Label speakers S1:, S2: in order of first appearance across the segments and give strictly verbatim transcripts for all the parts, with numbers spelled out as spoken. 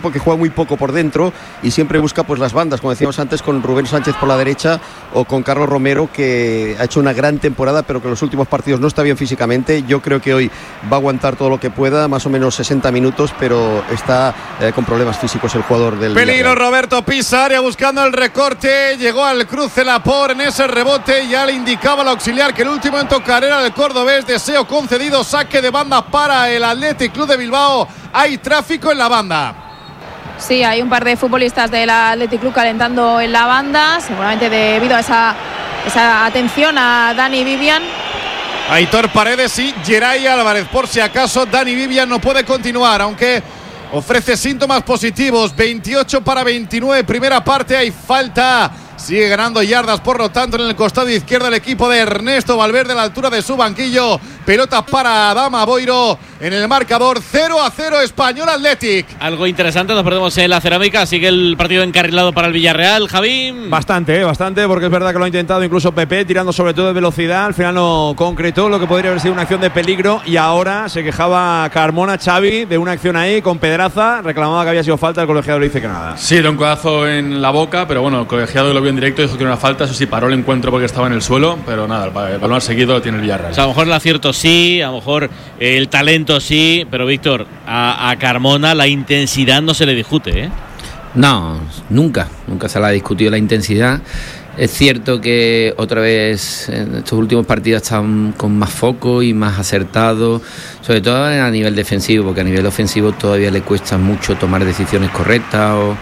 S1: equipo que juega muy poco por dentro y siempre busca pues las bandas, como decíamos antes, con Rubén Sánchez por la derecha o con Carlos Romero, que ha hecho una gran temporada, pero que en los últimos partidos no está bien físicamente. Yo creo que hoy va a aguantar todo lo que pueda, más o menos sesenta minutos, pero está eh, con problemas físicos el jugador del
S2: peligro.
S1: Villarreal.
S2: Roberto pisa área buscando el recorte, llegó al cruce Laporte en ese rebote, ya le indicaba al auxiliar que el último en tocar era el cordobés. Deseo concedido, saque de banda para el Athletic Club de Bilbao. Hay tráfico en la banda.
S3: Sí, hay un par de futbolistas del Athletic Club calentando en la banda, seguramente debido a esa, esa atención a Dani Vivian.
S2: Aitor Paredes y Geray Álvarez, por si acaso Dani Vivian no puede continuar, aunque ofrece síntomas positivos. Veintiocho para veintinueve, primera parte, hay falta. Sigue ganando yardas, por lo tanto, en el costado izquierdo el equipo de Ernesto Valverde a la altura de su banquillo. Pelota para Adama Boiro en el marcador. Cero a cero Español Athletic.
S4: Algo interesante, nos perdemos en la cerámica. Sigue el partido encarrilado para el Villarreal, Javi.
S5: Bastante, eh, bastante, porque es verdad que lo ha intentado incluso Pepe, tirando sobre todo de velocidad. Al final no concretó lo que podría haber sido una acción de peligro. Y ahora se quejaba Carmona, Xavi, de una acción ahí con Pedraza. Reclamaba que había sido falta, el colegiado le dice que nada.
S6: Sí, era un codazo en la boca, pero bueno, el colegiado lo vio en directo, dijo que era una falta. Eso sí, paró el encuentro porque estaba en el suelo, pero nada, el balón seguido lo tiene el Villarreal.
S4: O sea, a lo mejor el acierto sí, a lo mejor el talento sí, pero Víctor, a, a Carmona la intensidad no se le discute, ¿eh?
S7: No, nunca, nunca se le ha discutido la intensidad. Es cierto que otra vez en estos últimos partidos están con más foco y más acertados, sobre todo a nivel defensivo, porque a nivel ofensivo todavía le cuesta mucho tomar decisiones correctas o,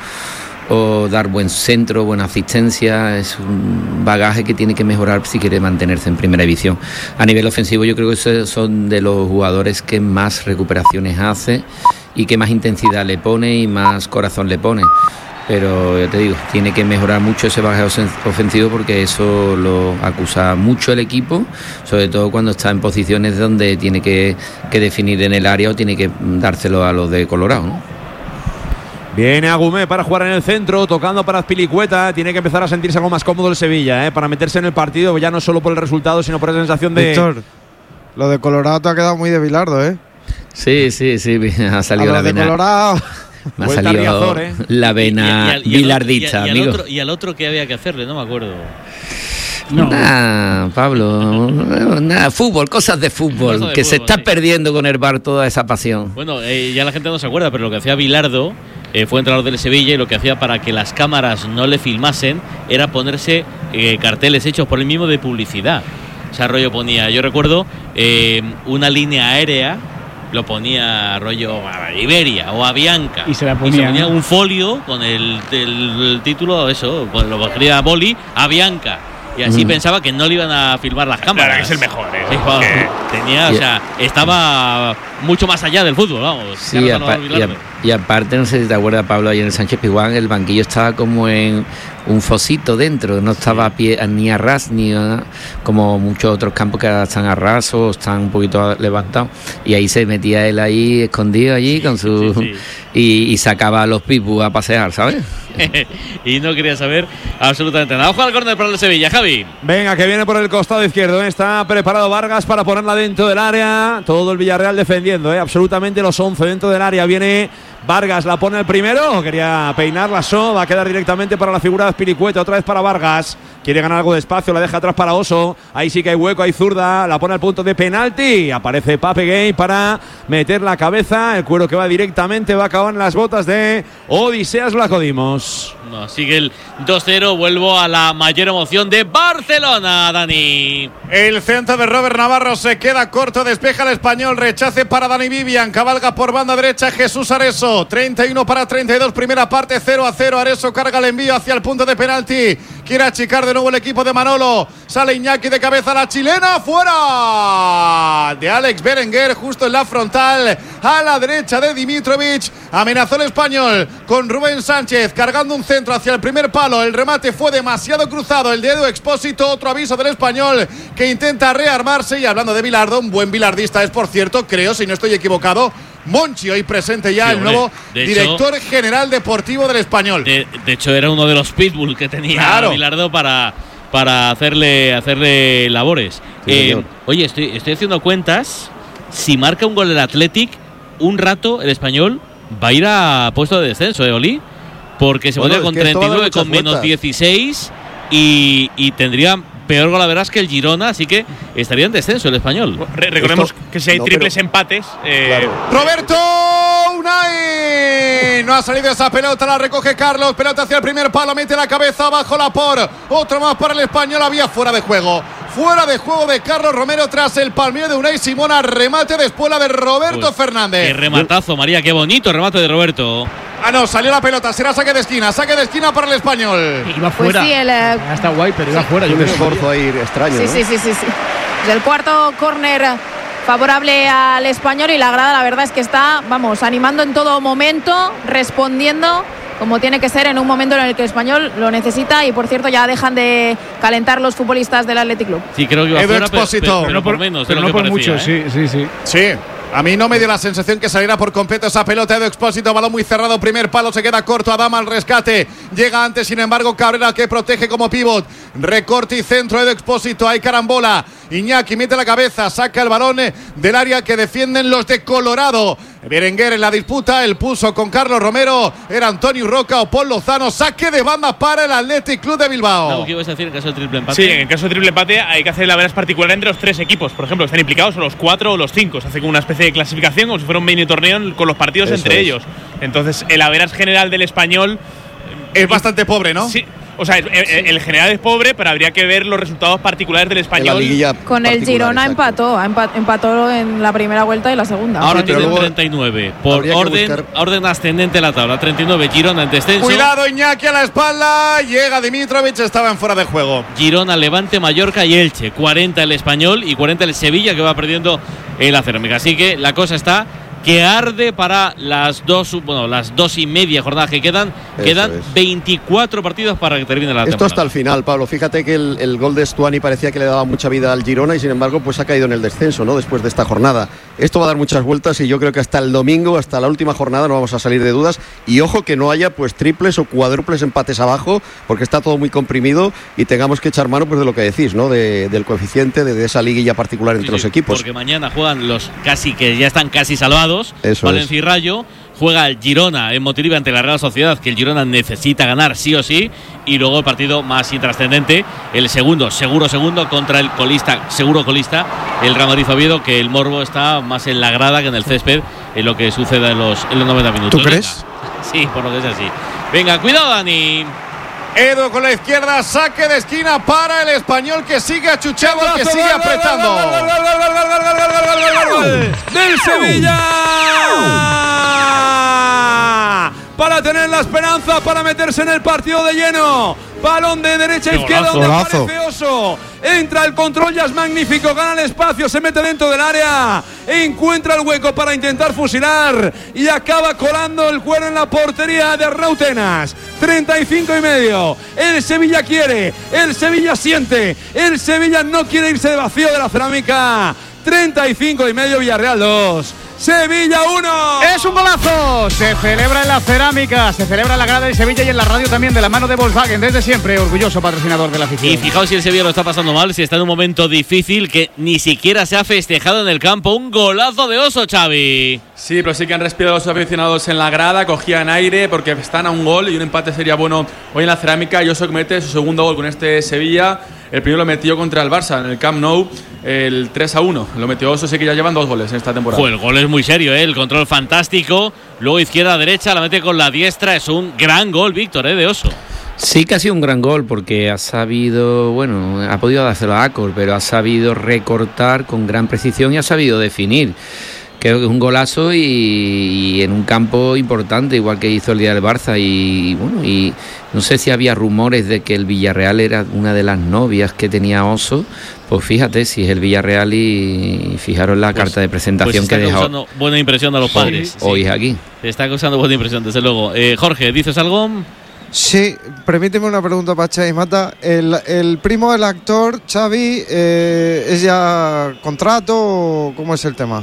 S7: o dar buen centro, buena asistencia. Es un bagaje que tiene que mejorar si quiere mantenerse en primera división. A nivel ofensivo yo creo que esos son de los jugadores que más recuperaciones hace y que más intensidad le pone y más corazón le pone. Pero ya te digo, tiene que mejorar mucho ese bagaje ofensivo, porque eso lo acusa mucho el equipo, sobre todo cuando está en posiciones donde tiene que, que definir en el área o tiene que dárselo a los de Colorado, ¿no?
S5: Viene Agumé para jugar en el centro, tocando para Azpilicueta. Tiene que empezar a sentirse algo más cómodo el Sevilla, ¿eh? Para meterse en el partido, ya no solo por el resultado, sino por esa sensación de...
S8: Víctor, lo de Colorado te ha quedado muy de Bilardo, ¿eh?
S7: Sí, sí, sí, ha salido la
S8: de
S7: vena.
S8: Colorado.
S7: Me ha salido Riazor, ¿eh? La vena bilardista,
S4: y, y, y,
S7: amigo.
S4: Otro, y al otro que había que hacerle, no me acuerdo.
S7: No. Nah, Pablo, nada, fútbol, cosas de fútbol,
S4: cosas de
S7: que
S4: fútbol,
S7: se está
S4: sí.
S7: perdiendo con el V A R toda esa pasión.
S4: Bueno, eh, ya la gente no se acuerda, pero lo que hacía Bilardo, eh, fue entrenador del Sevilla, y lo que hacía para que las cámaras no le filmasen era ponerse eh, carteles hechos por él mismo de publicidad. O sea, rollo ponía, yo recuerdo eh, una línea aérea, lo ponía rollo a Iberia o a Bianca,
S9: y se la ponía,
S4: y se ponía
S9: ¿no?
S4: un folio con el, el, el título, eso, pues lo escribía Boli, a Bianca. Y así mm. pensaba que no le iban a filmar las cámaras.
S2: Claro, que es el mejor, ¿eh?
S4: Sí, bueno, tenía, o sea, estaba mucho más allá del fútbol, vamos.
S7: Sí, y, apa- y, a- y aparte, no sé si te acuerdas, Pablo, ahí en el Sánchez Pizjuán, el banquillo estaba como en un fosito dentro, no estaba a pie, ni a ras, ni a, como muchos otros campos que están a ras o están un poquito levantados. Y ahí se metía él ahí escondido allí, sí, con su sí, sí. Y, y sacaba a los pipus a pasear, ¿sabes?
S4: Y no quería saber absolutamente nada. Ojo al córner para el Sevilla, Javi.
S5: Venga, que viene por el costado izquierdo, ¿eh? Está preparado Vargas para ponerla dentro del área. Todo el Villarreal defendiendo, ¿eh? Absolutamente los once dentro del área. Viene Vargas, la pone el primero. Quería peinarla, So. Va a quedar directamente para la figura de Azpilicueta. Otra vez para Vargas. Quiere ganar algo de espacio, la deja atrás para Oso. Ahí sí que hay hueco, hay zurda. La pone al punto de penalti. Aparece Pape Gay para meter la cabeza. El cuero que va directamente va a acabar en las botas de Odiseas Vlachodimos.
S4: No, sigue el dos cero. Vuelvo a la mayor emoción de Barcelona, Dani.
S2: El centro de Robert Navarro se queda corto, despeja el Español, rechace para Dani Vivian, cabalga por banda derecha Jesús Areso, treinta y uno para treinta y dos, primera parte, cero a cero, Areso carga el envío hacia el punto de penalti, quiere achicar de nuevo el equipo de Manolo, sale Iñaki de cabeza, la chilena, fuera de Alex Berenguer, justo en la frontal, a la derecha de Dimitrovic, amenazó el Español con Rubén Sánchez, cargando un centro hacia el primer palo, el remate fue demasiado cruzado, el dedo Expósito, otro aviso del Español que intenta rearmarse. Y hablando de Bilardo, un buen bilardista es, por cierto, creo, si no estoy equivocado, Monchi, hoy presente ya, sí, el hombre, nuevo director hecho, general deportivo del Español.
S4: De, de hecho, era uno de los pitbull que tenía
S2: claro.
S4: Bilardo para, para hacerle, hacerle labores. Sí, eh, oye, estoy, estoy haciendo cuentas. Si marca un gol el Athletic, un rato el Español va a ir a puesto de descenso, ¿eh, Oli? Porque se
S1: Bueno,
S4: pondría
S1: es
S4: con
S1: que esto va a dar
S4: treinta y nueve, con
S1: muchas
S4: menos
S1: vueltas.
S4: dieciséis y, y tendría peor golaveras que el Girona, así que estaría en descenso el Español.
S9: Re- recordemos
S1: Esto-
S9: que si hay
S1: no,
S9: triples
S1: pero-
S9: empates, eh,
S1: Claro.
S2: Roberto Unai. No ha salido esa pelota, la recoge Carlos. Pelota hacia el primer palo, mete la cabeza bajo la por. Otro más para el Español, había fuera de juego. Fuera de juego de Carlos Romero tras el palmeo de Unai Simona. Remate de espuela de Roberto
S4: Pues,
S2: Fernández.
S4: Qué rematazo, María, qué bonito remate de Roberto.
S2: Ah, no, salió la pelota, será saque de esquina. Saque de esquina para el Español.
S10: Iba
S3: Pues
S10: fuera.
S3: sí, el, eh,
S10: Ya está guay, pero iba fuera. Yo
S1: Un
S10: creo.
S1: esfuerzo ahí extraño,
S3: Sí,
S1: ¿no?
S3: sí, sí, sí, sí. Pues el cuarto córner favorable al Español y la grada, la verdad es que está, vamos, animando en todo momento, respondiendo como tiene que ser en un momento en el que el Español lo necesita y, por cierto, ya dejan de calentar los futbolistas del Athletic Club.
S4: Sí, creo que iba
S2: Edu
S4: fuera, pero,
S2: Expósito.
S4: pero- pero
S10: Pero no
S4: por,
S10: por,
S4: menos
S10: pero
S4: de
S10: no
S4: lo que
S10: por
S4: parecía,
S10: mucho,
S4: ¿eh?
S10: sí, sí, sí.
S2: Sí. A mí no me dio la sensación que saliera por completo esa pelota de Expósito. Balón muy cerrado, primer palo, se queda corto. Adama al rescate. Llega antes, sin embargo, Cabrera que protege como pívot. Recorte y centro de Expósito. Hay carambola. Iñaki mete la cabeza, saca el balón del área que defienden los de Colorado. Berenguer en la disputa, el pulso con Carlos Romero. Era Antonio Roca o Paul Lozano. Saque de banda para el Athletic Club de Bilbao.
S4: Algo que ibas a decir en caso de triple empate.
S9: sí, en el caso de triple empate hay que hacer la veras particular entre los tres equipos. Por ejemplo, están implicados o los cuatro o los cinco. Se hace como una especie de clasificación, como si fuera un mini torneo con los partidos
S1: Eso
S9: entre
S1: es.
S9: ellos. Entonces, el averas general del Español
S2: Es bastante pobre, ¿no?
S9: sí. O sea, el, el- el general es pobre, pero habría que ver los resultados particulares del
S1: En la
S9: Español.
S1: liguilla
S3: Con el
S1: particular,
S3: Girona
S1: exacto.
S3: empató, ha empa- empató en la primera vuelta y la segunda.
S4: Ahora
S1: Sí, pero
S4: tiene
S1: luego
S4: treinta y nueve. Por
S1: habría que
S4: orden,
S1: buscar-
S4: orden ascendente en la tabla. treinta y nueve, Girona en descenso.
S2: Cuidado, Iñaki a la espalda. Llega Dimitrovic, estaba en fuera de juego.
S4: Girona, Levante, Mallorca y Elche. cuarenta el Español y cuarenta el Sevilla, que va perdiendo en la Cerámica. Así que la cosa está que arde para las dos, bueno, las dos y media jornadas que quedan.
S1: Eso
S4: Quedan
S1: es.
S4: veinticuatro partidos para que termine la
S1: Esto
S4: temporada.
S1: hasta el final, Pablo. Fíjate que el, el gol de Stuani parecía que le daba mucha vida al Girona y sin embargo pues ha caído en el descenso, ¿no? Después de esta jornada. Esto va a dar muchas vueltas y yo creo que hasta el domingo, hasta la última jornada no vamos a salir de dudas. Y ojo que no haya pues triples o cuádruples empates abajo porque está todo muy comprimido y tengamos que echar mano pues de lo que decís, ¿no? De- del coeficiente, de, de esa liguilla particular entre
S4: Sí,
S1: los
S4: sí,
S1: equipos.
S4: Porque mañana juegan los casi que ya están casi salvados.
S1: Eso
S4: Valencia
S1: es.
S4: y Rayo. Juega el Girona en Montilivi ante la Real Sociedad, que el Girona necesita ganar sí o sí. Y luego el partido más intrascendente, el segundo, seguro segundo, contra el colista, seguro colista, el Real Madrid Oviedo, que el morbo está más en la grada que en el césped en lo que suceda en los, en los noventa minutos.
S8: ¿Tú crees?
S4: Venga. Sí, por lo que es así. Venga, cuidado, Dani.
S2: Edu con la izquierda, saque de esquina para el Español que sigue achuchado, que sigue apretando.
S5: ¡Del Sevilla! Para tener la esperanza, para meterse en el partido de lleno. Balón de derecha a
S9: Qué
S5: izquierda,
S8: golazo.
S5: donde
S8: Golazo.
S5: aparece Oso. Entra el control, ya es magnífico, gana el espacio, se mete dentro del área, encuentra el hueco para intentar fusilar y acaba colando el cuero en la portería de Rautenas. treinta y cinco y medio. El Sevilla quiere, el Sevilla siente, el Sevilla no quiere irse de vacío de la Cerámica. treinta y cinco y medio, Villarreal dos. Sevilla uno.
S10: Es un golazo. Se celebra en la Cerámica, se celebra en la grada de Sevilla y en la radio también de la mano de Volkswagen. Desde siempre, orgulloso patrocinador de la afición.
S4: Y fijaos si el Sevilla lo está pasando mal, si está en un momento difícil que ni siquiera se ha festejado en el campo. Un golazo de Oso, Xavi.
S6: Sí, pero sí que han respirado los aficionados en la grada, cogían aire porque están a un gol y un empate sería bueno hoy en la Cerámica. Y Oso que mete su segundo gol con este Sevilla. El primero lo metió contra el Barça en el Camp Nou, el tres a uno. Lo metió Oso, sí que ya llevan dos goles en esta temporada.
S4: Joder, el gol es muy serio, ¿eh? El control fantástico. Luego izquierda a derecha, la mete con la diestra. Es un gran gol, Víctor, ¿eh? De Oso.
S7: Sí que ha sido un gran gol porque ha sabido, bueno, ha podido dárselo a Acor, pero ha sabido recortar con gran precisión y ha sabido definir. Creo que es un golazo y, y en un campo importante, igual que hizo el día del Barça. Y bueno, y no sé si había rumores de que el Villarreal era una de las novias que tenía Oso. Pues fíjate, si es el Villarreal y, y fijaros la
S4: Pues-
S7: carta de presentación
S4: pues
S7: que
S4: está
S7: dejó
S4: causando buena impresión a los padres.
S7: hoy
S4: Sí.
S7: aquí.
S4: Está causando buena impresión, desde luego. Eh, Jorge, ¿dices algo?
S8: Sí, permíteme una pregunta para Xavi Mata. El, el primo del actor, Xavi, eh, ¿es ya contrato o cómo es el tema?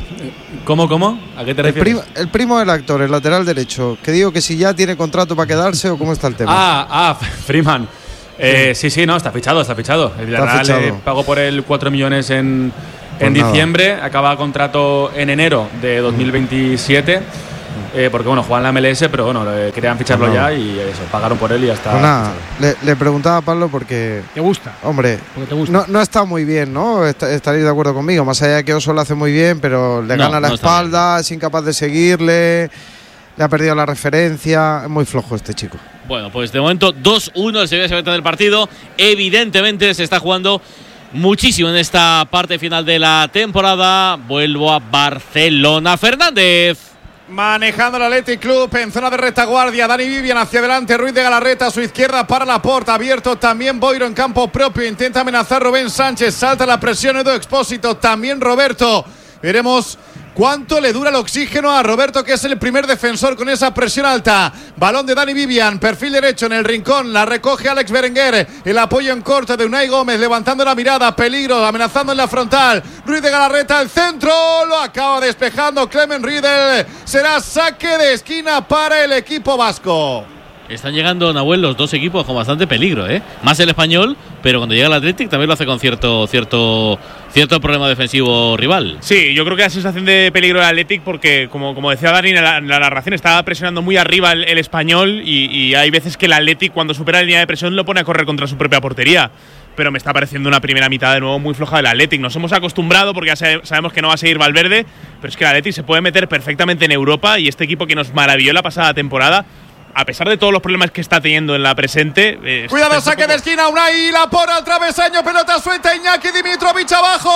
S6: ¿Cómo, cómo? ¿A qué te
S8: El
S6: refieres?
S8: primo, el primo del actor, el lateral derecho, que digo que si ya tiene contrato para quedarse o cómo está el tema.
S6: Ah, ah, Freeman. Eh, sí, sí, no, está fichado, está fichado. El Villarreal
S8: fichado.
S6: eh, pagó por él cuatro millones en,
S8: Pues
S6: en
S8: nada.
S6: diciembre, acaba contrato en enero de dos mil veintisiete Eh, porque bueno, juega en la M L S, pero bueno, eh, querían ficharlo no. ya y eso, pagaron por él y ya está.
S8: Pues nada, le, le preguntaba a Pablo porque.
S10: ¿Te gusta?
S8: Hombre,
S10: porque te gusta.
S8: No, no está muy bien, ¿no? Est- estaréis de acuerdo conmigo. Más allá de que Oso lo hace muy bien, pero le
S4: no,
S8: gana la
S4: no
S8: espalda, es incapaz de seguirle, le ha perdido la referencia. Es muy flojo este chico.
S4: Bueno, pues de momento dos uno el Sevilla se mete en el partido. Evidentemente se está jugando muchísimo en esta parte final de la temporada. Vuelvo a Barcelona. Fernández.
S2: Manejando el Athletic Club en zona de retaguardia. Dani Vivian hacia adelante. Ruiz de Galarreta a su izquierda para Laporta. Abierto también Boiro en campo propio. Intenta amenazar Rubén Sánchez. Salta la presión Edu Expósito. También Roberto. Veremos cuánto le dura el oxígeno a Roberto, que es el primer defensor con esa presión alta. Balón de Dani Vivian, perfil derecho en el rincón, la recoge Alex Berenguer. El apoyo en corte de Unai Gómez, levantando la mirada, peligro, amenazando en la frontal. Ruiz de Galarreta, el centro, lo acaba despejando Clement Riedel. Será saque de esquina para el equipo vasco.
S4: Están llegando, Nahuel, los dos equipos con bastante peligro, ¿eh? Más el español, pero cuando llega el Athletic también lo hace con cierto cierto cierto problema defensivo rival.
S9: Sí, yo creo que la sensación de peligro del Athletic porque, como, como decía Dani en la, en la narración, estaba presionando muy arriba el, el español y, y hay veces que el Athletic, cuando supera la línea de presión, lo pone a correr contra su propia portería. Pero me está pareciendo una primera mitad de nuevo muy floja del Athletic. Nos hemos acostumbrado porque ya sabemos que no va a seguir Valverde, pero es que el Athletic se puede meter perfectamente en Europa y este equipo que nos maravilló la pasada temporada, a pesar de todos los problemas que está teniendo en la presente. Eh,
S2: Cuidado, saque poco... de esquina, Unai, la por al travesaño, pelota suelta, Iñaki Dimitrovic abajo.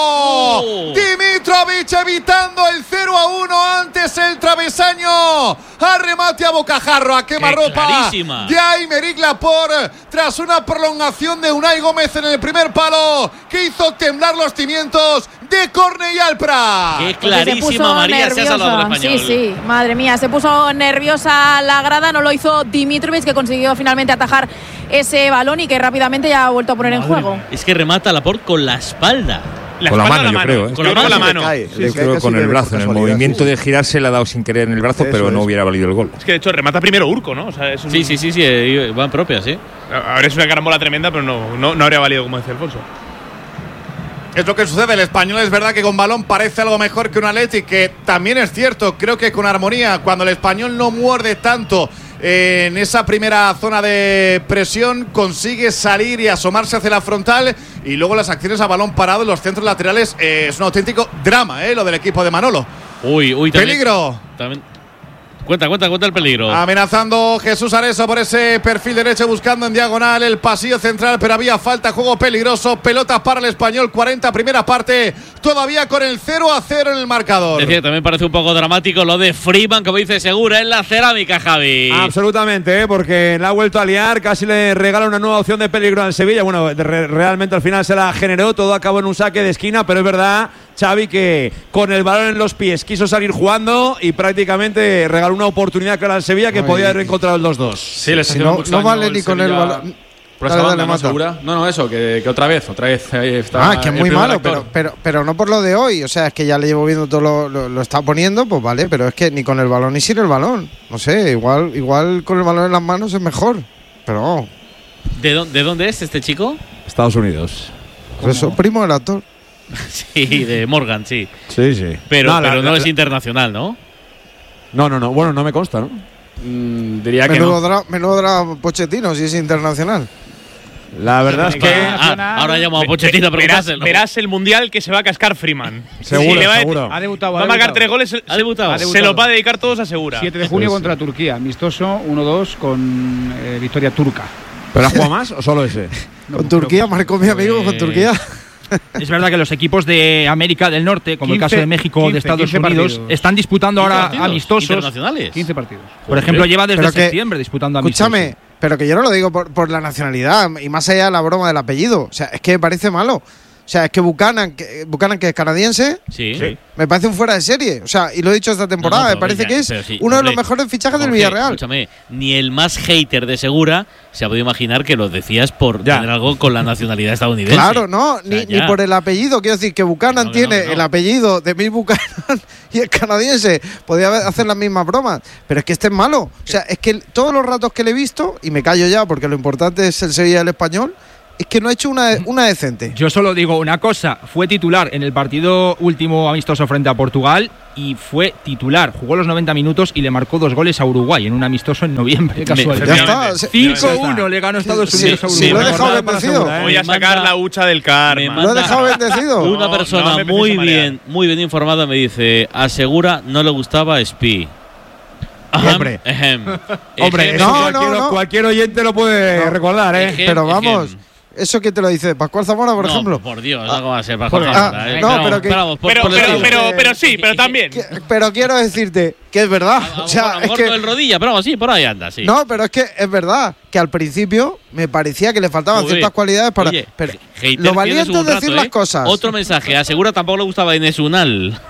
S2: Oh. Dimitrovic evitando el cero a uno antes el travesaño. A remate a bocajarro, a quemarropa de Aymeric Laporte tras una prolongación de Unai Gómez en el primer palo que hizo temblar los cimientos de Cornellà Alpra.
S4: Qué clarísima, María, se ha salvado el español.
S3: Sí, sí, madre mía, se puso nerviosa la grada. No lo hizo Dimitrovic, que consiguió finalmente atajar ese balón y que rápidamente ya ha vuelto a poner Madre en juego.
S4: Mía. Es que remata Laporte con la espalda.
S11: La con, espalda la mano, la mano, yo creo, ¿eh?
S4: Con la mano,
S11: la
S4: mano.
S11: Cae, sí, creo con el brazo. En el movimiento sí, sí. de girarse le ha dado sin querer en el brazo, Eso pero es. no hubiera valido el gol.
S9: Es que de hecho remata primero Urco, ¿no? O sea, es un...
S4: Sí, sí, sí, sí, van propias, sí.
S9: Ahora es una carambola tremenda, pero no, no, no habría valido, como decía Alfonso.
S2: Es lo que sucede, el español es verdad que con balón parece algo mejor que un Athletic, que también es cierto, creo que con armonía, cuando el español no muerde tanto en esa primera zona de presión, consigue salir y asomarse hacia la frontal, y luego las acciones a balón parado en los centros laterales, eh, es un auténtico drama, eh, lo del equipo de Manolo.
S4: Uy, uy, también,
S2: peligro.
S4: También. Cuenta, cuenta, cuenta el peligro.
S2: Amenazando Jesús Areso por ese perfil derecho, buscando en diagonal el pasillo central, pero había falta, juego peligroso, pelotas para el español, cuarenta primera parte, todavía con el cero a cero en el marcador.
S4: Decía, también parece un poco dramático lo de Freeman, como dice Segura, en la cerámica, Javi.
S5: Absolutamente, ¿eh? Porque la ha vuelto a liar, casi le regala una nueva opción de peligro al Sevilla. Bueno, re- realmente al final se la generó, todo acabó en un saque de esquina, pero es verdad, Xavi, que con el balón en los pies quiso salir jugando y prácticamente regaló una oportunidad clara al Sevilla que Ay, podía haber encontrado el dos dos.
S6: Sí, les
S8: si no, no vale ni con el balón.
S6: Por esa banda, ¿no, Segura? No, no, eso, que, que otra vez, otra vez ahí está.
S8: Ah, que es muy malo, pero, pero, pero no por lo de hoy. O sea, es que ya le llevo viendo todo lo, lo, lo está poniendo, pues vale, pero es que ni con el balón ni sin el balón. No sé, igual, igual con el balón en las manos es mejor. Pero no.
S4: ¿De, do- ¿De dónde es este chico?
S5: Estados Unidos.
S8: Por eso, primo del actor.
S4: Sí, de Morgan, sí.
S5: Sí, sí.
S4: Pero no,
S5: la,
S4: pero
S5: la,
S4: no
S5: la,
S4: es internacional, ¿no?
S5: No, no, no. Bueno, no me consta, ¿no?
S6: Mm, diría que
S8: menudo
S6: no.
S8: Dra, menudo dra Pochettino, si es internacional.
S5: La verdad es que
S4: ah, ahora llamo a Pochettino a preguntárselo.
S9: Verás, verás el mundial que se va a cascar Freeman.
S5: Seguro,
S9: sí, le va
S5: seguro.
S9: A, ha debutado, va a marcar tres goles.
S4: Ha debutado.
S9: Se, se los va a dedicar todos a Segura.
S10: siete de junio pues, contra Turquía, amistoso uno dos con eh, victoria turca.
S5: ¿Pero ha jugado más o solo ese?
S8: No, con Turquía, marcó mi amigo, con Turquía.
S12: Es verdad que los equipos de América del Norte, como quince, el caso de México o de Estados Unidos, partidos. están disputando ahora
S4: partidos,
S12: amistosos
S4: internacionales.
S10: quince partidos.
S12: Por ejemplo, lleva desde
S8: pero que,
S12: septiembre disputando amistosos.
S8: Escúchame, pero que yo no lo digo por, por la nacionalidad y más allá de la broma del apellido. O sea, es que me parece malo. O sea, es que Buchanan, que, Buchanan, que es canadiense,
S4: sí. Sí.
S8: me parece un fuera de serie. O sea, y lo he dicho esta temporada, no, no, me parece ya, que es sí, uno hombre, de los mejores fichajes Jorge, del Villarreal.
S4: Escúchame, ni el más hater de Segura se ha podido imaginar que lo decías por ya. tener algo con la nacionalidad estadounidense.
S8: Claro, no,
S4: o sea,
S8: ni, ni por el apellido. Quiero decir que Buchanan no, que tiene no, no. el apellido de Mick Buchanan y es canadiense. Podía hacer las mismas bromas, pero es que este es malo. O sea, es que todos los ratos que le he visto, y me callo ya porque lo importante es el Sevilla del español, es que no ha hecho una, una decente.
S12: Yo solo digo una cosa, fue titular en el partido último amistoso frente a Portugal y fue titular, jugó los noventa minutos y le marcó dos goles a Uruguay en un amistoso en noviembre.
S8: Qué casualidad. Ya está.
S12: cinco uno le ganó Estados Unidos
S8: sí,
S12: a Uruguay.
S8: Sí, lo he dejado bendecido.
S9: ¿eh? Voy a sacar la hucha del karma.
S8: Lo he dejado bendecido.
S4: Una persona no, no muy bien, muy bien informada me dice, asegura no le gustaba Spi.
S5: Hombre,
S4: ejem,
S5: hombre,
S4: ejem,
S5: no,
S8: no,
S5: cualquier,
S8: no.
S5: cualquier oyente lo puede
S8: No.
S5: recordar, ¿eh?
S4: Ejem,
S8: Pero vamos,
S4: ejem.
S8: ¿eso quién te lo dice? ¿Pascual Zamora, por
S4: no,
S8: ejemplo?
S4: Por Dios, no va a ser Pascual
S8: Ah,
S4: Zamora. eh.
S8: no,
S4: Esperamos,
S8: pero que-
S4: esperamos, por-
S9: Pero,
S4: por el
S9: pero,
S4: tío.
S9: pero, pero sí, pero también.
S8: Que- pero quiero decirte que es verdad.
S4: A- a-
S8: O sea,
S4: a lo
S8: es
S4: mejor
S8: que
S4: no el rodilla, pero vamos, sí, por ahí anda, sí.
S8: no, pero es que es verdad que al principio me parecía que le faltaban
S4: Joder.
S8: ciertas cualidades para.
S4: Oye,
S8: pero
S4: Heiter
S8: lo
S4: tienes
S8: valiente
S4: un
S8: es decir
S4: rato,
S8: las
S4: ¿eh?
S8: cosas.
S4: Otro mensaje, asegura tampoco le gustaba Inés Unal.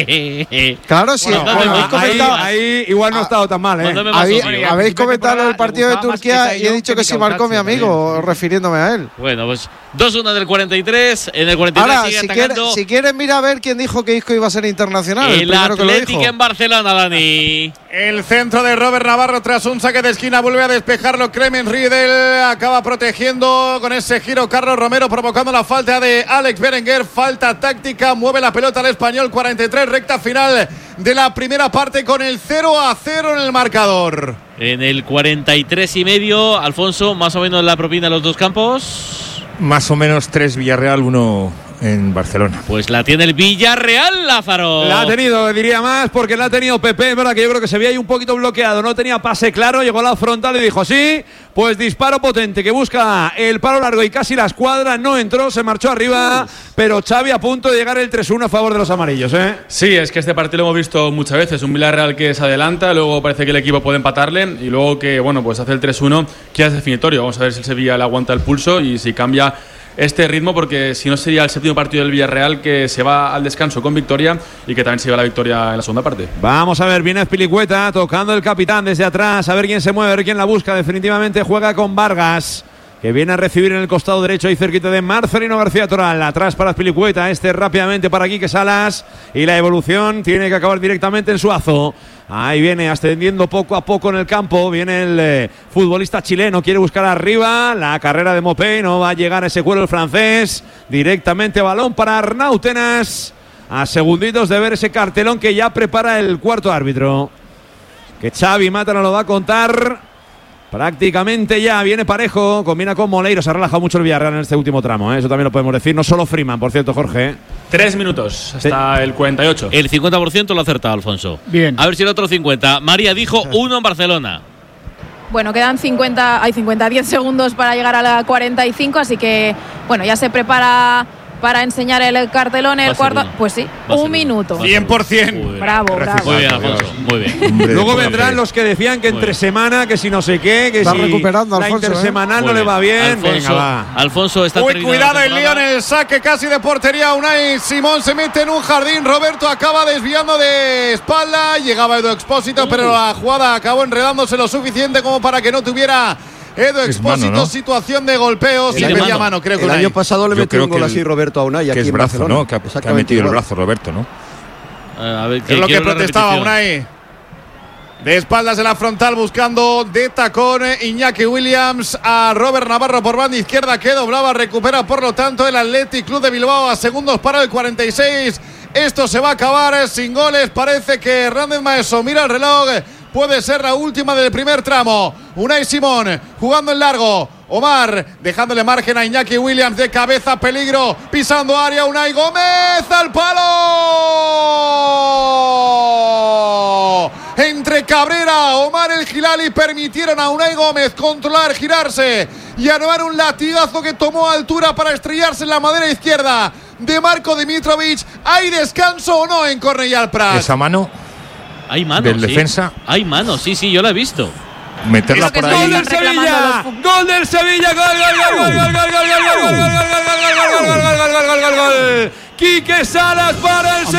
S8: Claro, sí.
S4: Bueno,
S8: bueno,
S4: bueno,
S8: habéis
S5: Ahí,
S8: comentado,
S5: ahí igual no ha estado tan mal, ¿eh?
S4: Mándame más
S8: habéis,
S4: opinión.
S8: habéis
S10: Principio de
S8: comentado
S10: temporada
S8: el partido de
S10: le gustaba más
S8: Turquía
S10: que
S8: y he dicho
S10: Zaino
S8: que
S10: que
S8: sí marcó mi
S10: Mikautatze
S8: amigo,
S10: también.
S8: refiriéndome a él.
S4: Bueno, pues dos uno del cuarenta y tres. En el cuarenta y tres
S8: Ahora,
S4: sigue
S8: si quieres,
S4: atacando
S8: si quieres, mira a ver quién dijo que Isco iba a ser internacional. El,
S4: el
S8: primero que lo
S4: Athletic
S8: dijo.
S4: en Barcelona, Dani.
S2: El centro de Robert Navarro tras un saque de esquina vuelve a despejarlo Clemens Riedel, acaba protegiendo con ese giro Carlos Romero provocando la falta de Alex Berenguer, falta táctica, mueve la pelota al español, cuarenta y tres, recta final de la primera parte con el cero a cero en el marcador.
S4: En el cuarenta y tres y medio, Alfonso, más o menos la propina de los dos campos.
S11: Más o menos tres Villarreal, uno en Barcelona.
S4: Pues la tiene el Villarreal, Lázaro.
S5: La ha tenido, diría más, porque la ha tenido Pepe. Es verdad que yo creo que se veía ahí un poquito bloqueado. No tenía pase claro, llegó a la frontal y dijo sí. Pues disparo potente que busca el palo largo y casi la escuadra. No entró, se marchó arriba. Pero Xavi a punto de llegar el tres uno a favor de los amarillos, ¿eh?
S6: Sí, es que este partido lo hemos visto muchas veces. Un Villarreal que se adelanta, luego parece que el equipo puede empatarle y luego que, bueno, pues hace el tres uno, que ya es definitorio. Vamos a ver si el Sevilla le aguanta el pulso y si cambia este ritmo, porque si no sería el séptimo partido del Villarreal que se va al descanso con victoria y que también se lleva la victoria en la segunda parte.
S5: Vamos a ver, viene Azpilicueta tocando el capitán desde atrás, a ver quién se mueve, a ver quién la busca. Definitivamente juega con Vargas, que viene a recibir en el costado derecho ahí cerquita de Marcelino García Toral. Atrás para Azpilicueta, este rápidamente para Quique Salas y la evolución tiene que acabar directamente en Suazo. Ahí viene ascendiendo poco a poco en el campo. Viene el eh, futbolista chileno. Quiere buscar arriba. La carrera de Mopé. No va a llegar a ese cuero el francés. Directamente balón para Arnautenas. A segunditos de ver ese cartelón que ya prepara el cuarto árbitro. Que Xavi Mata no lo va a contar. Prácticamente ya viene parejo, combina con Moleiro, se ha relajado mucho el Villarreal en este último tramo, ¿eh? Eso también lo podemos decir, no solo Freeman, por cierto, Jorge. ¿eh?
S6: Tres minutos hasta sí. el cuarenta y ocho.
S4: El cincuenta por ciento lo ha acertado Alfonso.
S10: Bien.
S4: A ver si el otro cincuenta. María dijo uno en Barcelona.
S3: Bueno, quedan cincuenta, hay cincuenta, diez segundos para llegar a la cuarenta y cinco, así que, bueno, ya se prepara para enseñar el cartelón el cuarto.
S4: Uno.
S3: Pues sí, un minuto.
S2: cien por ciento.
S3: Bravo, bravo.
S4: Muy bien, Alfonso, muy bien.
S5: Hombre, luego vendrán los que decían que entre semana, que si no sé qué, que
S8: está
S5: si
S8: recuperando,
S5: la
S8: Alfonso,
S5: intersemanal
S4: ¿eh?
S5: no le va bien.
S4: Alfonso,
S5: Venga, va.
S4: Alfonso está
S2: Uy,
S4: terminando
S2: cuidado
S4: la
S2: el lío en
S4: temporada.
S2: el saque casi de portería. Unai Simón se mete en un jardín. Roberto acaba desviando de espalda. Llegaba Edu Expósito, uh. pero la jugada acabó enredándose lo suficiente como para que no tuviera Edu Expósito, ¿no? Situación de golpeo.
S1: El
S2: Sí,
S1: año,
S2: pedía mano, creo que
S1: el
S2: Unai.
S1: año pasado le
S11: Yo
S1: metió un
S11: creo
S1: gol
S11: que
S1: así
S11: el-
S1: Roberto a Unai
S11: Que
S1: aquí
S11: es
S1: en
S11: brazo,
S1: Barcelona.
S11: ¿no? Que ha, que ha
S1: Exactamente
S11: metido el
S1: igual.
S11: brazo Roberto, ¿no?
S4: Eh, a ver,
S2: Es lo que
S4: quiero la
S2: protestaba
S4: repetición.
S2: Unai. De espaldas de la frontal buscando de tacón Iñaki Williams a Robert Navarro por banda izquierda que doblaba, recupera por lo tanto el Athletic Club de Bilbao a segundos para el cuarenta y seis. Esto se va a acabar sin goles. Parece que Hernández Maeso mira el reloj. Puede ser la última del primer tramo. Unai Simón jugando en largo. Omar dejándole margen a Iñaki Williams de cabeza, peligro, pisando área. Unai Gómez al palo. Entre Cabrera, Omar El Gilali permitieron a Unai Gómez controlar, girarse y anotar un latigazo que tomó altura para estrellarse en la madera izquierda de Marco Dimitrovic. ¿Hay descanso o no en Cornellà Prat?
S11: Esa mano
S4: Hay mano,
S11: del
S4: sí.
S11: defensa.
S4: Hay mano, sí, sí, yo la he visto.
S11: Meterla
S3: Creo
S11: por
S3: que
S11: ahí.
S5: ¡Gol del Sevilla! ¡Gol del Sevilla! ¡Gol, gol, gol, gol, gol, gol, gol, gol, gol, gol, gol, gol, gol, gol, gol, gol, gol, gol, gol, gol! ¡Quique Salas para el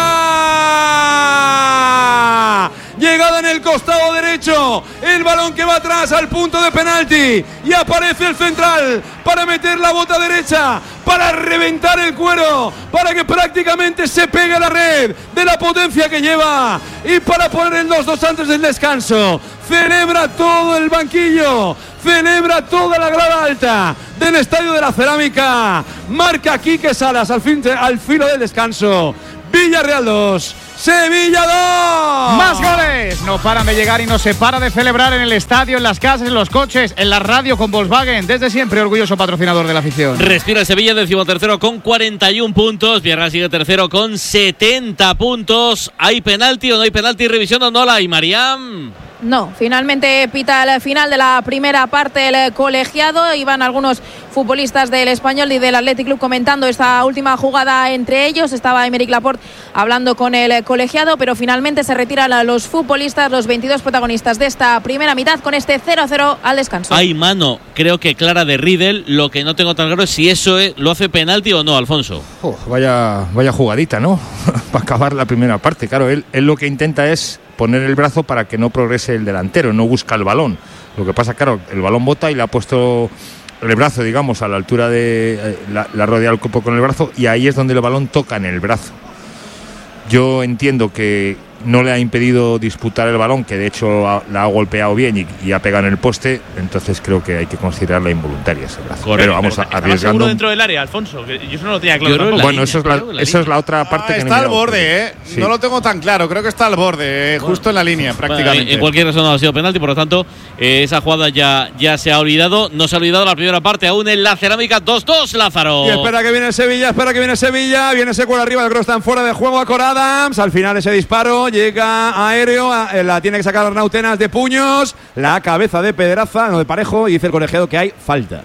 S5: Sevilla! Llegada en el costado derecho, el balón que va atrás al punto de penalti y aparece el central para meter la bota derecha, para reventar el cuero, para que prácticamente se pegue a la red de la potencia que lleva y para poner el dos dos antes del descanso. celebra todo el banquillo, celebra toda la grada alta del Estadio de la Cerámica. Marca Quique Salas al, fin, al filo del descanso. Villarreal dos, Sevilla dos.
S10: Más goles. No paran de llegar y no se para de celebrar en el estadio, en las casas, en los coches, en la radio con Volkswagen. Desde siempre orgulloso patrocinador de la afición.
S4: Respira el Sevilla, decimotercero con cuarenta y un puntos. Villarreal sigue tercero con setenta puntos. ¿Hay penalti o no hay penalti? Revisión o no la hay, Mariam.
S3: No, finalmente pita el final de la primera parte el colegiado. Iban algunos futbolistas del Español y del Athletic Club comentando esta última jugada entre ellos. Estaba Aymeric Laporte hablando con el colegiado, pero finalmente se retiran a los futbolistas, los veintidós protagonistas de esta primera mitad, con este cero a cero al descanso.
S4: Hay mano, creo que clara, de Riedel. Lo que no tengo tan claro es si eso es, lo hace penalti o no, Alfonso.
S11: Oh, vaya, vaya jugadita, ¿no? Para acabar la primera parte. Claro, él, él lo que intenta es poner el brazo para que no progrese el delantero, no busca el balón. Lo que pasa, claro, el balón bota y le ha puesto el brazo, digamos, a la altura de eh, la, la rodea el cuerpo con el brazo, y ahí es donde el balón toca en el brazo. Yo entiendo que no le ha impedido disputar el balón, que de hecho ha, la ha golpeado bien y, y ha pegado en el poste, entonces creo que hay que considerarla involuntaria ese brazo.
S9: Correcto,
S11: pero vamos a arriesgando.
S9: Seguro dentro del área, Alfonso, que yo eso no lo tenía claro tampoco.
S11: Bueno, eso es la, la eso es la otra parte
S2: ah,
S11: que
S2: está
S11: no
S2: al borde, ¿eh? Sí. No lo tengo tan claro, creo que está al borde, eh, bueno, justo en la línea, prácticamente.
S4: Bueno, en cualquier caso no ha sido penalti, por lo tanto, eh, esa jugada ya, ya se ha olvidado. No se ha olvidado la primera parte, aún en la Cerámica. Dos dos, Lázaro.
S5: Y espera que viene el Sevilla, espera que viene el Sevilla. Viene Secuela arriba, yo creo que están fuera de juego a Cor Adams. Al final ese disparo llega aéreo, la tiene que sacar Arnautenas de puños. La cabeza de Pedraza, no de Parejo, y dice el colegiado que hay falta.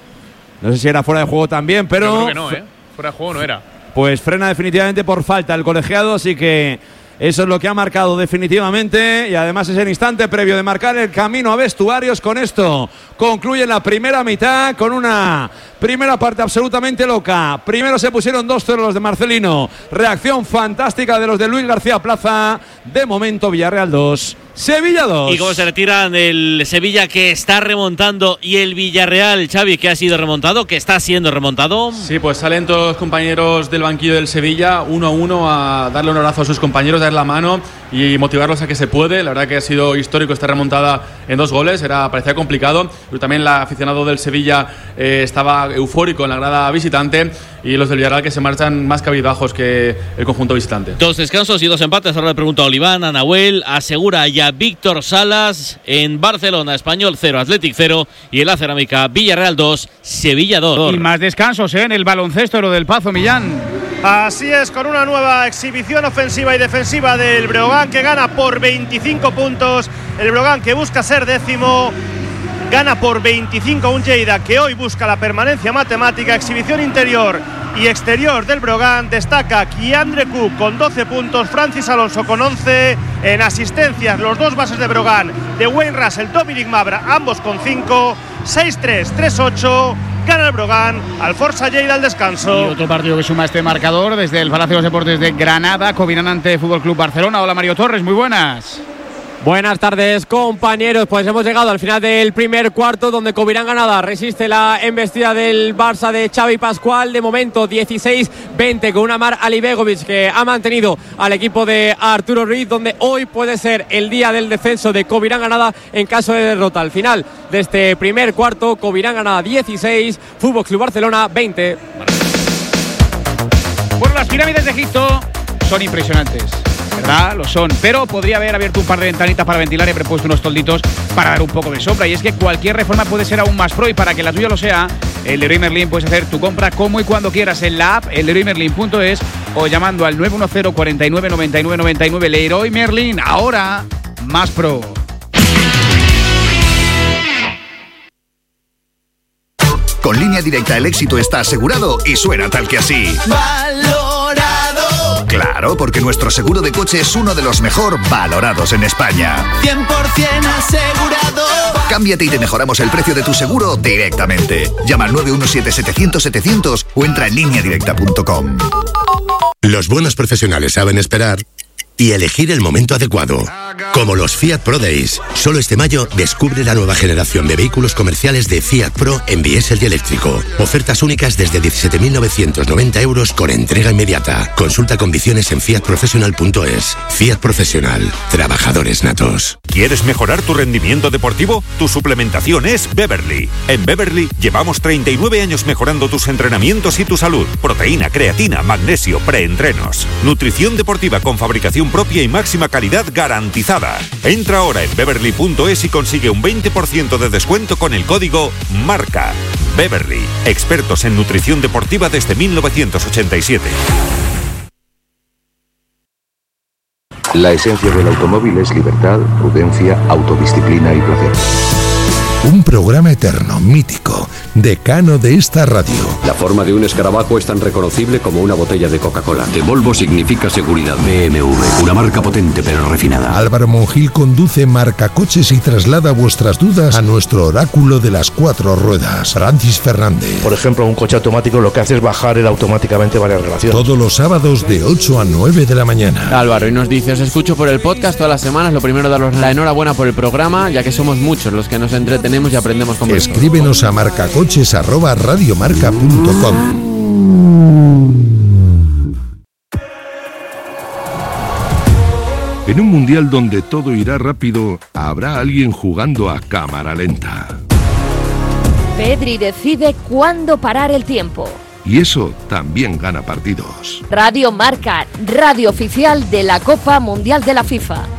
S5: No sé si era fuera de juego también, pero
S9: yo creo que no, ¿eh? Fuera de juego no era.
S5: Pues frena definitivamente por falta el colegiado, así que eso es lo que ha marcado definitivamente, y además es el instante previo de marcar el camino a vestuarios. Con esto concluye la primera mitad con una primera parte absolutamente loca. Primero se pusieron dos cero los de Marcelino, reacción fantástica de los de Luis García Plaza. De momento Villarreal dos, Sevilla dos.
S4: Y cómo se retiran el Sevilla, que está remontando, y el Villarreal, Xavi, que ha sido remontado, que está siendo remontado.
S6: Sí, pues salen todos los compañeros del banquillo del Sevilla uno a uno a darle un abrazo a sus compañeros, dar la mano y motivarlos a que se puede. La verdad que ha sido histórico esta remontada en dos goles, era parecía complicado, pero también el aficionado del Sevilla eh, estaba eufórico en la grada visitante, y los del Villarreal que se marchan más cabizbajos que el conjunto visitante.
S4: Dos descansos y dos empates. Ahora le pregunto a Oliván, a Nahuel, asegura ya Víctor Salas en Barcelona. Español cero, Athletic cero, y en la Cerámica Villarreal dos, Sevilla dos.
S10: Y más descansos, ¿eh? En el baloncesto, lo del Pazo, Millán.
S13: Así es, con una nueva exhibición ofensiva y defensiva del Breogán, que gana por veinticinco puntos. El Breogán, que busca ser décimo, gana por veinticinco a un Lleida que hoy busca la permanencia matemática. Exhibición interior y exterior del Breogán. Destaca Kiandre Cook con doce puntos, Francis Alonso con once. En asistencias, los dos bases de Breogán, de Wayne Russell, Dominic Mabra, ambos con cinco. seis tres, tres ocho. Gana el Breogán al Forza Lleida al descanso.
S10: Y otro partido que suma este marcador desde el Palacio de los Deportes de Granada. Covirán ante Fútbol Club Barcelona. Hola, Mario Torres, muy buenas.
S14: Buenas tardes, compañeros. Pues hemos llegado al final del primer cuarto, donde Covirán Granada resiste la embestida del Barça de Xavi Pascual. De momento dieciséis veinte, con una Mar Alibegovic que ha mantenido al equipo de Arturo Ruiz, donde hoy puede ser el día del descenso de Covirán Granada en caso de derrota. Al final de este primer cuarto, Covirán Granada dieciséis, Fútbol Club Barcelona veinte.
S10: Bueno, las pirámides de Egipto son impresionantes, ¿verdad? Lo son, pero podría haber abierto un par de ventanitas para ventilar y haber puesto unos tolditos para dar un poco de sombra. Y es que cualquier reforma puede ser aún más pro, y para que la tuya lo sea, en Leroy Merlin puedes hacer tu compra como y cuando quieras en la app, en leroy merlin punto es, o llamando al nueve uno cero, cuatro nueve, nueve nueve nueve nueve. Leroy Merlin, ahora más pro.
S15: Con Línea Directa el éxito está asegurado y suena tal que así.
S16: Valorado.
S15: Claro, porque nuestro seguro de coche es uno de los mejor valorados en España.
S16: cien por ciento asegurado.
S15: Cámbiate y te mejoramos el precio de tu seguro directamente. Llama al nueve uno siete, setecientos, setecientos o entra en línea directa punto com.
S17: Los buenos profesionales saben esperar y elegir el momento adecuado. Como los Fiat Pro Days. Solo este mayo descubre la nueva generación de vehículos comerciales de Fiat Pro en diésel y eléctrico. Ofertas únicas desde diecisiete mil novecientos noventa euros con entrega inmediata. Consulta condiciones en fiat professional punto es. Fiat Profesional. Trabajadores natos.
S18: ¿Quieres mejorar tu rendimiento deportivo? Tu suplementación es Beverly. En Beverly llevamos treinta y nueve años mejorando tus entrenamientos y tu salud. Proteína, creatina, magnesio, preentrenos. Nutrición deportiva con fabricación propia y máxima calidad garantizada. Entra ahora en beverly punto es y consigue un veinte por ciento de descuento con el código MARCA. Beverly, expertos en nutrición deportiva desde mil novecientos ochenta y siete.
S19: La esencia del automóvil es libertad, prudencia, autodisciplina y placer.
S20: Un programa eterno, mítico, decano de esta radio.
S21: La forma de un escarabajo es tan reconocible como una botella de Coca-Cola. De Volvo significa seguridad. B M W, una marca potente pero refinada.
S20: Álvaro Monjil conduce Marcacoches y traslada vuestras dudas a nuestro oráculo de las cuatro ruedas, Francis Fernández.
S22: Por ejemplo, un coche automático lo que hace es bajar él automáticamente varias relaciones.
S20: Todos los sábados de ocho a nueve de la mañana.
S23: Álvaro, y nos dice, os escucho por el podcast todas las semanas. Lo primero, daros la enhorabuena por el programa, ya que somos muchos los que nos entretenemos y aprendemos con vosotros.
S20: Escríbenos a marcacoches arroba radiomarca punto com.
S24: En un mundial donde todo irá rápido, habrá alguien jugando a cámara lenta.
S25: Pedri decide cuándo parar el tiempo.
S24: Y eso también gana partidos.
S25: Radio Marca, radio oficial de la Copa Mundial de la FIFA.